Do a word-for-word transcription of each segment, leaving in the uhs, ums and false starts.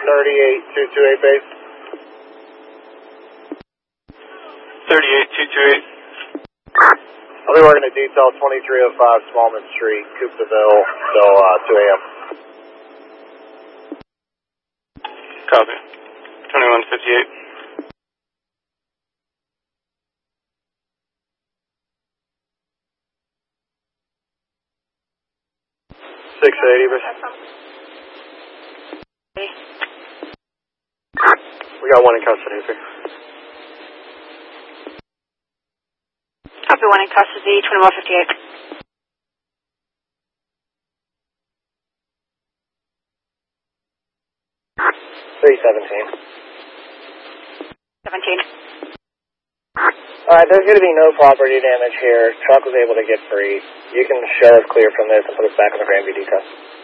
thirty-eight two two eight base. thirty-eight two two eight. I'll be working at detail twenty-three oh five Smallman Street, Coopsville, till uh, two A M Copy. twenty-one fifty-eight. six eighty, but we got one in custody here. Copy, one in custody, twenty-one fifty-eight. three seventeen. seventeen. Alright, there's going to be no property damage here. Truck was able to get free. You can show us clear from this and put us back in the Grandview detail.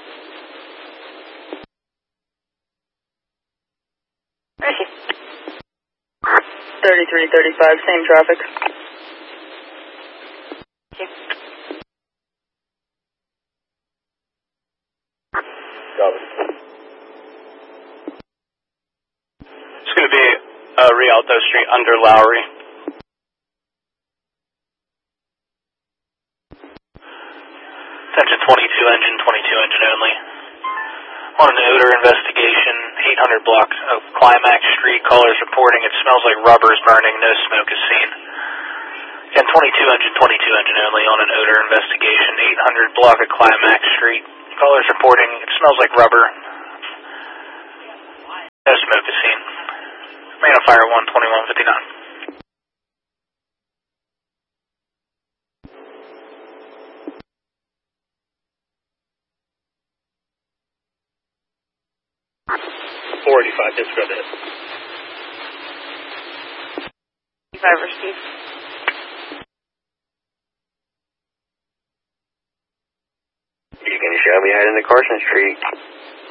Where is he? thirty-three thirty-five, same traffic. Thank you. It's going to be uh, Rialto Street under Lowry. Attention twenty-two engine, twenty-two engine only. On an odor investigation, eight hundred block of Climax Street. Callers reporting it smells like rubber is burning. No smoke is seen. Again, twenty-two engine, twenty-two engine only on an odor investigation, eight hundred block of Climax Street. Callers reporting it smells like rubber. No smoke is seen. Man of fire one twenty-one fifty-nine. four eighty-five, disregard it. five received. You can show me heading to Carson Street.